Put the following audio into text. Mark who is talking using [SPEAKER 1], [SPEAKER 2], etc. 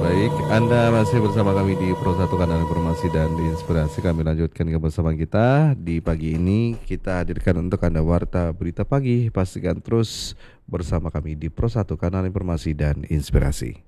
[SPEAKER 1] Baik, Anda masih bersama kami di Pro 1 Kanal Informasi dan Inspirasi. Kami lanjutkan kebersamaan kita. Di pagi ini kita hadirkan untuk Anda Warta Berita Pagi. Pastikan terus bersama kami di Pro 1 Kanal Informasi dan Inspirasi.